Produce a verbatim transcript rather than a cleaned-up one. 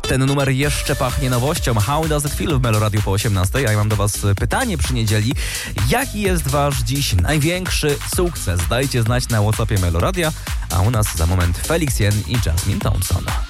Ten numer jeszcze pachnie nowością. How Does It Feel w Meloradiu po osiemnastej. A ja mam do was pytanie przy niedzieli. Jaki jest wasz dziś największy sukces? Dajcie znać na WhatsAppie Meloradia, a u nas za moment Felix Jen i Jasmine Thompson.